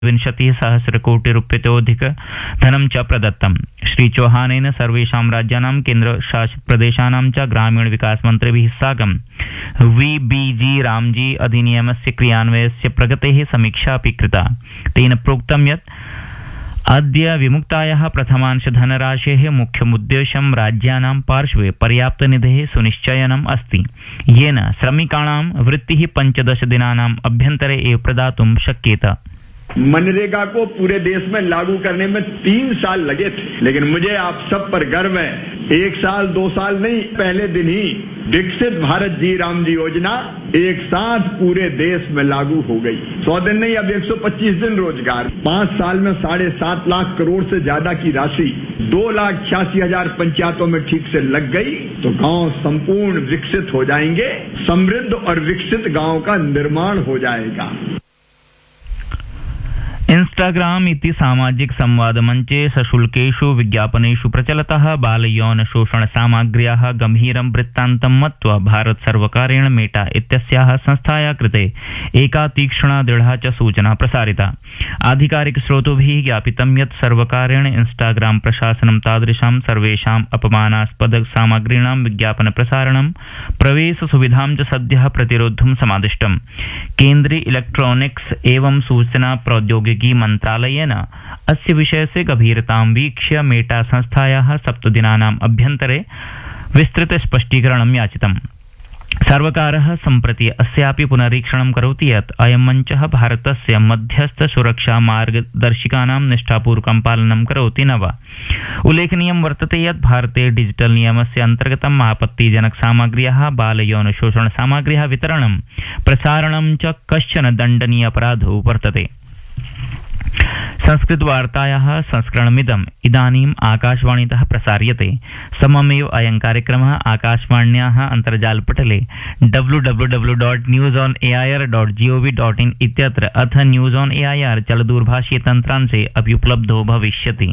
1,20,000,000,000 धनं च प्रदत्तम्। श्रीचौहानेन सर्वेषां राज्यानां केन्द्रशासितप्रदेशानां च ग्रामीण विकास मन्त्रिभिः साकं वीबीजी रामजी अधिनियमस्य क्रियान्वयस्य प्रगतेः समीक्षा अपि कृता। तेन प्रोक्तं यत् अद्य विमुक्तायाः प्रथमांश धनराशेः मुख्यमुद्देश्यं राज्यानां पार्श्वे पर्याप्तनिधेः सुनिश्चयनम् अस्ति, येन श्रमिकाणां वृत्तिः 15 दिनानाम् अभ्यन्तरे एव प्रदातुं शक्येत। मनरेगा को पूरे देश में लागू करने में 3 साल लगे थे, लेकिन मुझे आप सब पर गर्व है, 1 साल 2 साल नहीं, पहले दिन ही विकसित भारत जी राम जी योजना एक साथ पूरे देश में लागू हो गई। 100 दिन नहीं, अब 125 दिन रोजगार, 5 साल में 7.5 लाख करोड़ से ज्यादा की राशि 2,86,000 पंचायतों में ठीक से लग गई, तो गांव संपूर्ण विकसित हो जाएंगे, समृद्ध और विकसित गांव का निर्माण हो जाएगा। इंस्टाग्राम इति सामाजिक संवादमञ्चे सशुल्केषु विज्ञापनेषु प्रचलतः बालयौन शोषण सामग्र्याः गंभीरं वृत्तान्तं मत्वा भारत सर्वकारेण मेटा इत्यस्याः संस्थायाः कृते एका तीक्ष्णा दृढा च सूचना प्रसारिता। आधिकारिकस्रोतोभिः ज्ञापितं यत् सर्वकारेण इंस्टाग्राम प्रशासनं तादृशां सर्वेषाम् अपमानास्पद सामग्रीणां विज्ञापन प्रसारणं प्रवेशसुविधां च सद्यः प्रतिरोद्धुं समादिष्टम्। केन्द्रीय इलेक्ट्रॉनिक्स एवं सूचना प्रौद्योगिकी मंत्रालयेन अस्य विषयस्य गभीरतां वीक्ष्य मेटा संस्थायाः 7 दिनानाम् अभ्यन्तरे विस्तृत स्पष्टीकरणं याचितम्। सर्वकारः सम्प्रति अस्यापि पुनरीक्षणं करोति यत् अयं मञ्चः भारतस्य मध्यस्थ सुरक्षा मार्गदर्शिकानां निष्ठापूर्वकं पालनं करोति न वा। उल्लेखनीयं वर्तते यत् भारते डिजिटल नियमस्य अन्तर्गतम् आपत्तिजनक सामग्र्याः बालयौन शोषण सामग्र्याः वितरणं प्रसारणं च कश्चन दण्डनीय अपराधो वर्तते। संस्कृतवार्तायाः संस्करणमिदम् इदानीम् आकाशवाणीतः प्रसार्यते। सममेव अयं कार्यक्रमः आकाशवाण्याः अन्तर्जालपटले www.newsonair.gov.in इत्यत्र अथ न्यूज़ ऑन एआईआर चलदूरभाषीय तन्त्रांशे अपि उपलब्धो भविष्यति।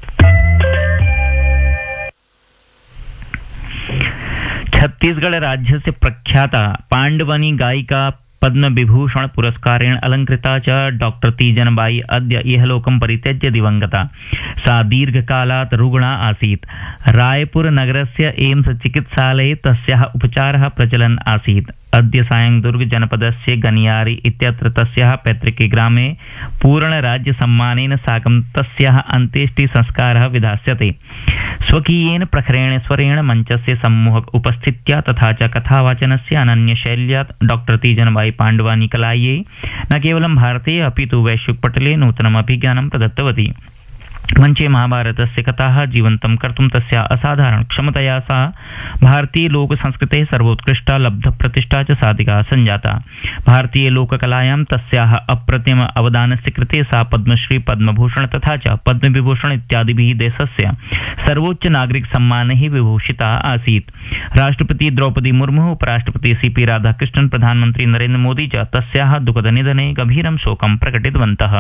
छत्तीसगढ़ राज्यस्य प्रख्याता पाण्डवनी गायिका पद्मविभूषण पुरस्कारेण अलंकृता च डॉक्टर तीजनबाई अद्य इहलोकं परित्यज्य दिवंगता। सा दीर्घकालात् रुग्णा आसीत्। रायपुर नगरस्य एम्स चिकित्सालये तस्याः उपचारः प्रचलन् आसीत्। अद्य सायं दुर्ग जनपदस्य गनियारी इत्यत्र तस्याः पैतृके ग्रामे पूर्णराज्यसम्मानेन साकं तस्याः अन्त्येष्टि संस्कारः विधास्यते। स्वकीयेन प्रखरेण स्वरेण मञ्चस्य सम्मोहक उपस्थित्या तथा च कथावाचनस्य अनन्यशैल्या डॉक्टर तीजनबाई पाण्डवानी कलायै न केवलं भारते अपि तु वैश्विकपटले नूतनम् अभिज्ञानं प्रदत्तवती। मंचे महाभारतस्य कथाः जीवन्तं कर्तुं तस्या असाधारण क्षमतया सा भारतीय लोक संस्कृतेः सर्वोत्कृष्टा लब्धप्रतिष्ठा च साधिका सञ्जाता। भारतीय लोककलायां तस्याः अप्रतिम अवदानस्य कृते सा पद्मश्री पद्मभूषण तथा च पद्मविभूषण इत्यादिभिः देशस्य सर्वोच्च नागरिक सम्मानैः विभूषिता आसीत्। राष्ट्रपति द्रौपदी मुर्मु, उपराष्ट्रपति सीपी राधाकृष्णन्, प्रधानमन्त्री नरेन्द्र मोदी च तस्याः दुःखदनिधने गभीरं शोकं प्रकटितवन्तः।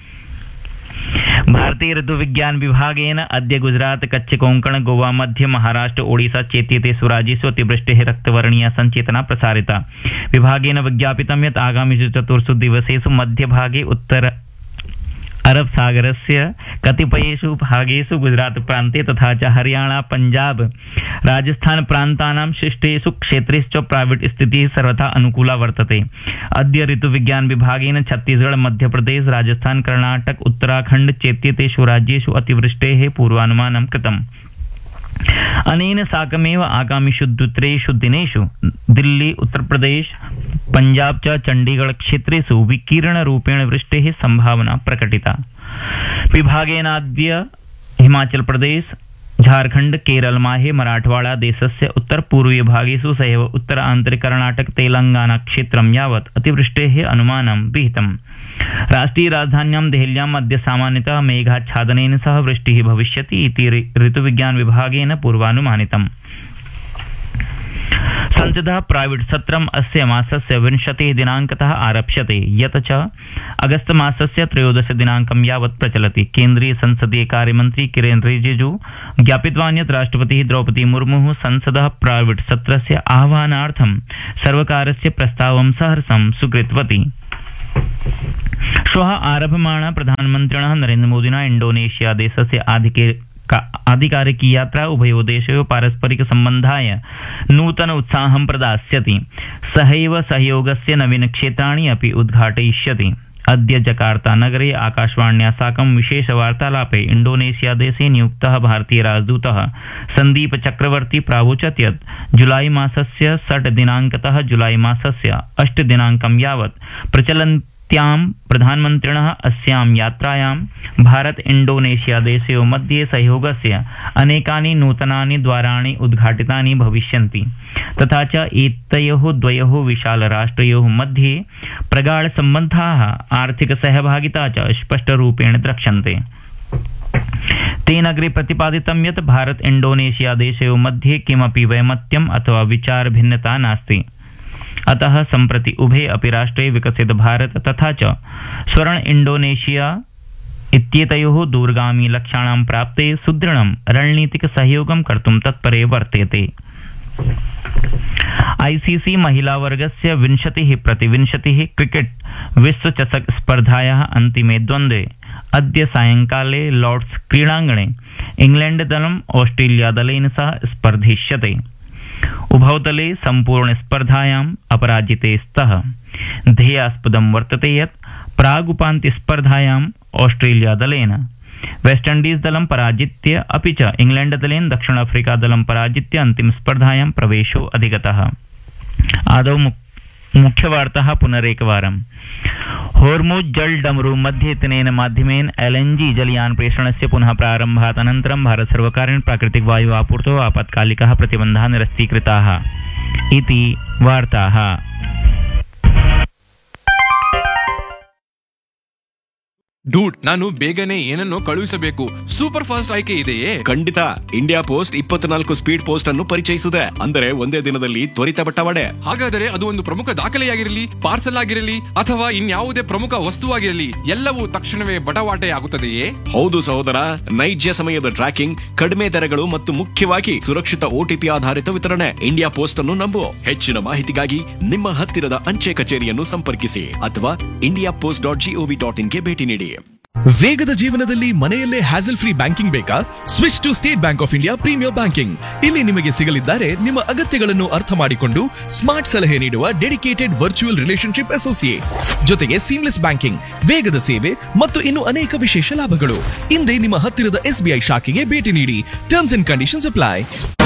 भारतीय ऋतुविज्ञान विभागेन अद्य गुजरात, कच्छ, कोंकण, गोवा, मध्य महाराष्ट्र, ओडिशा चेत्येतेषु राज्येषु अतिवृष्टेः रक्तवर्णीया संचेतना प्रसारिता। विभागेन विज्ञापितं यत् आगामिषु 4 दिवसेषु मध्यभागे उत्तर अरब सागरस्य कतिपयेषु भागेषु गुजरात प्रान्ते तथा च हरियाणा, पंजाब, राजस्थान प्रान्तानां शिष्टेषु क्षेत्रेषु प्राइवेट स्थितिः सर्वथा अनुकूला वर्तते। अद्य ऋतुविज्ञान विभागेन छत्तीसगढ़, मध्यप्रदेश, राजस्थान, कर्णाटक, उत्तराखण्ड चेत्येतेषु राज्येषु अतिवृष्टेः पूर्वानुमानं कृतम्। अनेन साकमेव आगामिषु 2-3 दिनेषु दिल्ली, उत्तर प्रदेश, पंजाब च चंडीगढ़ क्षेत्रेषु विकीर्णरूपेण वृष्टेः संभावना प्रकटिता। विभागेनाद्य हिमाचल प्रदेश, झारखंड, केरल, माहे, मराठवाड़ा देशस्य उत्तरपूर्वीय भागेषु सहैव उत्तर आंतरिक कर्णाटक, तेलंगाना क्षेत्रं यावत् अतिवृष्टेः अनुमानं विहितम्। राष्ट्रीय राजधान्यां देहल्याम् अद्य सामान्यतः मेघाच्छादनेन सह वृष्टिः भविष्यति इति ऋतुविज्ञान विभागेन पूर्वानुमानितम्। संसदः प्राइवेट सत्रम् अस्य मासस्य 20 दिनांकतः आरप्स्यते, यत् च अगस्त मासस्य 13 दिनांकं यावत् प्रचलति। केन्द्रीय संसदीय कार्यमन्त्री किरेन रिजिजू ज्ञापितवान् यत् राष्ट्रपतिः द्रौपदी मुर्मुः संसदः प्राइवेट सत्रस्य आह्वानार्थं सर्वकारस्य प्रस्तावं सहर्षं स्वीकृतवती। श्वः आरभमाण प्रधानमन्त्रिणः नरेन्द्रमोदिना इण्डोनेशिया देशस्य आधिकारिकी यात्रा उभयोः देशयोः पारस्परिक सम्बन्धाय नूतन उत्साहं प्रदास्यति। सहैव सहयोगस्य नवीन क्षेत्राणि अपि उद्घाटयिष्यति। अद्य जकार्ता नगरे आकाशवाण्या साकं विशेषवार्तालापे इण्डोनेशिया देशे नियुक्तः भारतीय राजदूतः सन्दीप चक्रवर्ती प्रावोचत् यत् जुलाई मासस्य 6 दिनाङ्कतः जुलाई मासस्य 8 दिनाङ्कं यावत् प्रचलन्त्यां प्रधानमन्त्रिणः अस्यां यात्रायां भारत इण्डोनेशिया देशयोः मध्ये सहयोगस्य अनेकानि नूतनानि द्वाराणि उद्घाटितानि भविष्यन्ति तथा च एतयोः द्वयोः विशालराष्ट्रयोः मध्ये प्रगाढ सम्बन्धाः आर्थिक सहभागिता च स्पष्टरूपेण द्रक्ष्यन्ते। तेन अग्रे प्रतिपादितं यत् भारत इण्डोनेशिया देशयोः मध्ये किमपि वैमत्यम् अथवा विचार भिन्नता नास्ति। अतः सम्प्रति उभे अपि राष्ट्रे विकसित भारत तथा च स्वर्ण इण्डोनेशिया इत्येतयोः दूरगामी लक्ष्याणां प्राप्ते सुदृढं रणनीतिक सहयोगं कर्तुं तत्परे वर्तेते। आईसीसी महिलावर्गस्य 20-20 क्रिकेट विश्वचषक स्पर्धायाः अन्तिमे द्वन्द्वे अद्य सायंकाले लॉर्ड्स क्रीडाङ्गणे इंग्लैंड दलम् ऑस्ट्रेलिया दलेन सह स्पर्धिष्यते। उभौ दले सम्पूर्ण स्पर्धायाम् अपराजिते स्तः। ध्येयास्पदं वर्तते यत् प्रागुपान्त्य स्पर्धायाम् ऑस्ट्रेलिया दलेन वेस्टइण्डीज दलं पराजित्य अपि च इंग्लैंड दलेन दक्षिण अफ्रीका दलं पराजित्य अन्तिम स्पर्धायां प्रवेशो अधिगतः। आदौ मुख्यवार्ताः पुनरेकवारम्। होर्मुज जल डमरू मध्ये इत्यनेन माध्यमेन एलएनजी जलयान प्रेषणस्य पुनः प्रारम्भात् अनन्तरं भारत सर्वकारेण प्राकृतिक वायु आपूर्तौ आपत्कालिकाः प्रतिबन्धाः निरस्तीकृताः इति वार्ताः। ಡೂಡ್, ನಾನು ಬೇಗನೆ ಏನನ್ನೋ ಕಳುಹಿಸಬೇಕು. ಸೂಪರ್ ಫಾಸ್ಟ್ ಆಯ್ಕೆ ಇದೆಯೇ? ಖಂಡಿತ. ಇಂಡಿಯಾ ಪೋಸ್ಟ್ 24 ಸ್ಪೀಡ್ ಪೋಸ್ಟ್ ಅನ್ನು ಪರಿಚಯಿಸಿದೆ. ಅಂದರೆ ಒಂದೇ ದಿನದಲ್ಲಿ ತ್ವರಿತ ಬಟ್ಟವಾಡೆ. ಹಾಗಾದರೆ ಅದು ಒಂದು ಪ್ರಮುಖ ದಾಖಲೆಯಾಗಿರಲಿ, ಪಾರ್ಸಲ್ ಆಗಿರಲಿ ಅಥವಾ ಇನ್ಯಾವುದೇ ಪ್ರಮುಖ ವಸ್ತುವಾಗಿರಲಿ, ಎಲ್ಲವೂ ತಕ್ಷಣವೇ ಬಟವಾಟೆ ಆಗುತ್ತದೆಯೇ? ಹೌದು ಸಹೋದರ, ನೈಜ ಸಮಯದ ಟ್ರ್ಯಾಕಿಂಗ್, ಕಡಿಮೆ ದರಗಳು ಮತ್ತು ಮುಖ್ಯವಾಗಿ ಸುರಕ್ಷಿತ OTP ಆಧಾರಿತ ವಿತರಣೆ. ಇಂಡಿಯಾ ಪೋಸ್ಟ್ ಅನ್ನು ನಂಬು. ಹೆಚ್ಚಿನ ಮಾಹಿತಿಗಾಗಿ ನಿಮ್ಮ ಹತ್ತಿರದ ಅಂಚೆ ಕಚೇರಿಯನ್ನು ಸಂಪರ್ಕಿಸಿ ಅಥವಾ indiapost.gov.in ಗೆ ಭೇಟಿ ನೀಡಿ. ವೇಗದ ಜೀವನದಲ್ಲಿ ಮನೆಯಲ್ಲೇ ಹ್ಯಾಸಲ್ ಫ್ರೀ ಬ್ಯಾಂಕಿಂಗ್ ಬೇಕಾ? Switch to state bank of India premier banking. ಇಲ್ಲಿ ನಿಮಗೆ ಸಿಗಲಿದ್ದಾರೆ ನಿಮ್ಮ ಅಗತ್ಯಗಳನ್ನು ಅರ್ಥ ಮಾಡಿಕೊಂಡು ಸ್ಮಾರ್ಟ್ ಸಲಹೆ ನೀಡುವ ಡೆಡಿಕೇಟೆಡ್ ವರ್ಚುವಲ್ ರಿಲೇಶನ್ಶಿಪ್ ಅಸೋಸಿಯೇಟ್, ಜೊತೆಗೆ ಸೀಮ್ಲೆಸ್ ಬ್ಯಾಂಕಿಂಗ್, ವೇಗದ ಸೇವೆ ಮತ್ತು ಇನ್ನು ಅನೇಕ ವಿಶೇಷ ಲಾಭಗಳು. ಹಿಂದೆ ನಿಮ್ಮ ಹತ್ತಿರದ SBI ಶಾಖೆಗೆ ಭೇಟಿ ನೀಡಿ. Terms and conditions apply.